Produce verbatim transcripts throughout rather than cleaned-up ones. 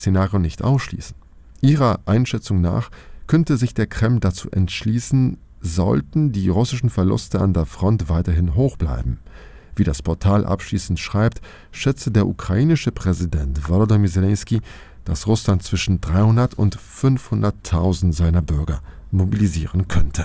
Szenario nicht ausschließen. Ihrer Einschätzung nach könnte sich der Kreml dazu entschließen, sollten die russischen Verluste an der Front weiterhin hoch bleiben. Wie das Portal abschließend schreibt, schätze der ukrainische Präsident Volodymyr Zelensky, dass Russland zwischen dreihundert und fünfhunderttausend seiner Bürger mobilisieren könnte.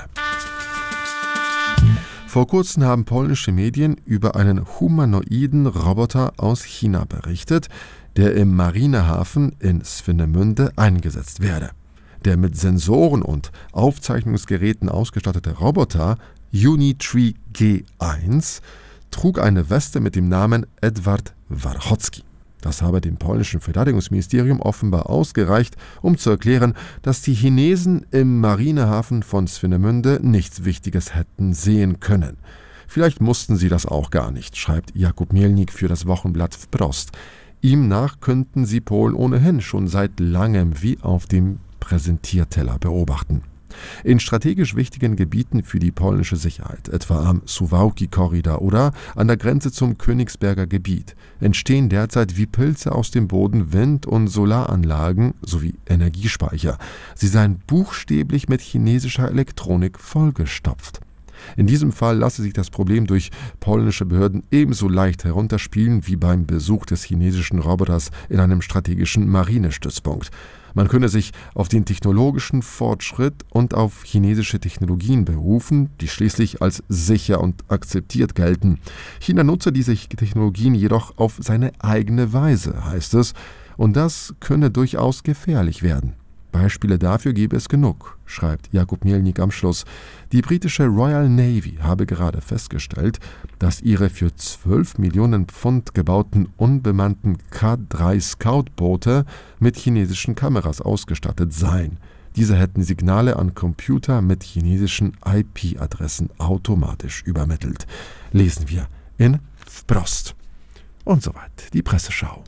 Vor kurzem haben polnische Medien über einen humanoiden Roboter aus China berichtet, der im Marinehafen in Swinemünde eingesetzt werde. Der mit Sensoren und Aufzeichnungsgeräten ausgestattete Roboter Unitree G eins trug eine Weste mit dem Namen Edward Warchocki. Das habe dem polnischen Verteidigungsministerium offenbar ausgereicht, um zu erklären, dass die Chinesen im Marinehafen von Swinemünde nichts Wichtiges hätten sehen können. Vielleicht mussten sie das auch gar nicht, schreibt Jakub Mielnik für das Wochenblatt Wprost. Ihm nach könnten sie Polen ohnehin schon seit langem wie auf dem Präsentierteller beobachten. In strategisch wichtigen Gebieten für die polnische Sicherheit, etwa am Suwałki-Korridor oder an der Grenze zum Königsberger Gebiet, entstehen derzeit wie Pilze aus dem Boden Wind- und Solaranlagen sowie Energiespeicher. Sie seien buchstäblich mit chinesischer Elektronik vollgestopft. In diesem Fall lasse sich das Problem durch polnische Behörden ebenso leicht herunterspielen wie beim Besuch des chinesischen Roboters in einem strategischen Marinestützpunkt. Man könne sich auf den technologischen Fortschritt und auf chinesische Technologien berufen, die schließlich als sicher und akzeptiert gelten. China nutze diese Technologien jedoch auf seine eigene Weise, heißt es, und das könne durchaus gefährlich werden. Beispiele dafür gebe es genug, schreibt Jakub Mielnik am Schluss. Die britische Royal Navy habe gerade festgestellt, dass ihre für zwölf Millionen Pfund gebauten unbemannten K drei Scout-Boote mit chinesischen Kameras ausgestattet seien. Diese hätten Signale an Computer mit chinesischen I P-Adressen automatisch übermittelt. Lesen wir in Wprost. Und soweit die Presseschau.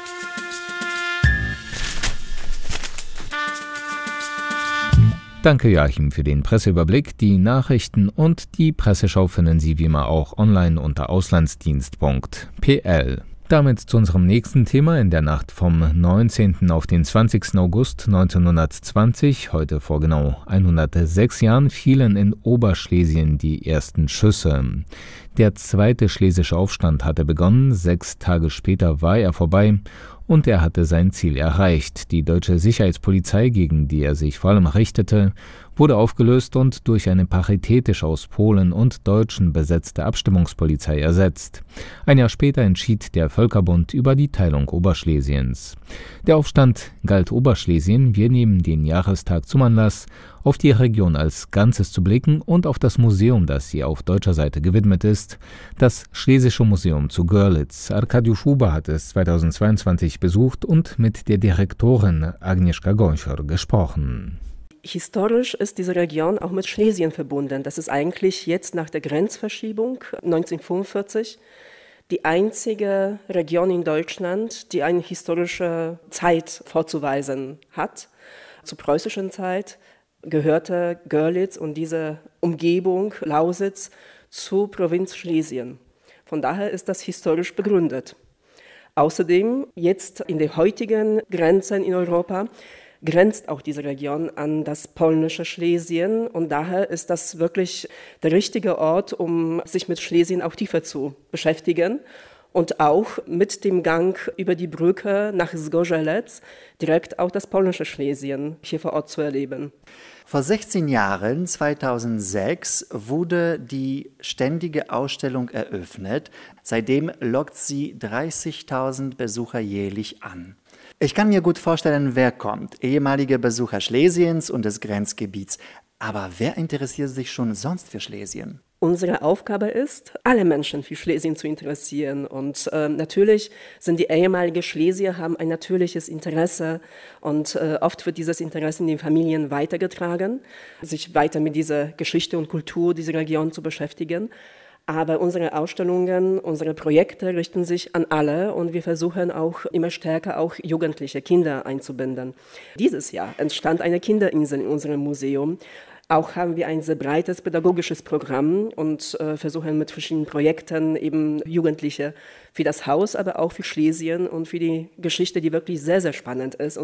Danke Joachim für den Presseüberblick. Die Nachrichten und die Presseschau finden Sie wie immer auch online unter auslandsdienst punkt p l. Damit zu unserem nächsten Thema. In der Nacht vom neunzehnten auf den zwanzigsten August neunzehnhundertzwanzig, heute vor genau hundertsechs Jahren, fielen in Oberschlesien die ersten Schüsse. Der zweite Schlesische Aufstand hatte begonnen, sechs Tage später war er vorbei und er hatte sein Ziel erreicht. Die deutsche Sicherheitspolizei, gegen die er sich vor allem richtete, wurde aufgelöst und durch eine paritätisch aus Polen und Deutschen besetzte Abstimmungspolizei ersetzt. Ein Jahr später entschied der Völkerbund über die Teilung Oberschlesiens. Der Aufstand galt Oberschlesien. Wir nehmen den Jahrestag zum Anlass, auf die Region als Ganzes zu blicken und auf das Museum, das sie auf deutscher Seite gewidmet ist, das Schlesische Museum zu Görlitz. Arkadiusz Huber hat es zweitausendzweiundzwanzig besucht und mit der Direktorin Agnieszka Gonchor gesprochen. Historisch ist diese Region auch mit Schlesien verbunden. Das ist eigentlich jetzt nach der Grenzverschiebung neunzehnhundertfünfundvierzig die einzige Region in Deutschland, die eine historische Zeit vorzuweisen hat. Zur preußischen Zeit gehörte Görlitz und diese Umgebung Lausitz zur Provinz Schlesien. Von daher ist das historisch begründet. Außerdem jetzt in den heutigen Grenzen in Europa grenzt auch diese Region an das polnische Schlesien und daher ist das wirklich der richtige Ort, um sich mit Schlesien auch tiefer zu beschäftigen und auch mit dem Gang über die Brücke nach Zgorzelec direkt auch das polnische Schlesien hier vor Ort zu erleben. Vor sechzehn Jahren, zweitausendsechs, wurde die ständige Ausstellung eröffnet. Seitdem lockt sie dreißigtausend Besucher jährlich an. Ich kann mir gut vorstellen, wer kommt. Ehemalige Besucher Schlesiens und des Grenzgebiets. Aber wer interessiert sich schon sonst für Schlesien? Unsere Aufgabe ist, alle Menschen für Schlesien zu interessieren. Und äh, natürlich sind die ehemaligen Schlesier haben ein natürliches Interesse und äh, oft wird dieses Interesse in den Familien weitergetragen, sich weiter mit dieser Geschichte und Kultur dieser Region zu beschäftigen. Aber unsere Ausstellungen, unsere Projekte richten sich an alle und wir versuchen auch immer stärker auch jugendliche Kinder einzubinden. Dieses Jahr entstand eine Kinderinsel in unserem Museum. Auch haben wir ein sehr breites pädagogisches Programm und äh, versuchen mit verschiedenen Projekten eben Jugendliche für das Haus, aber auch für Schlesien und für die Geschichte, die wirklich sehr, sehr spannend ist.